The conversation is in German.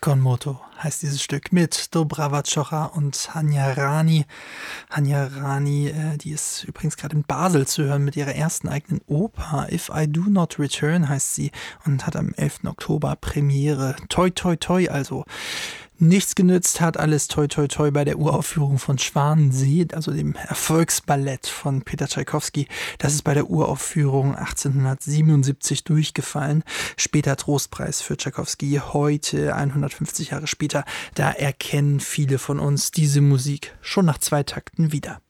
Con moto heißt dieses Stück mit Dobrava Czocha und Hanya Rani. Hanya Rani, die ist übrigens gerade in Basel zu hören mit ihrer ersten eigenen Oper. If I Do Not Return heißt sie und hat am 11. Oktober Premiere. Toi, toi, toi also. Nichts genützt hat alles toi toi toi bei der Uraufführung von Schwanensee, also dem Erfolgsballett von Peter Tschaikowski. Das ist bei der Uraufführung 1877 durchgefallen. Später Trostpreis für Tschaikowski, heute 150 Jahre später. Da erkennen viele von uns diese Musik schon nach 2 Takten wieder.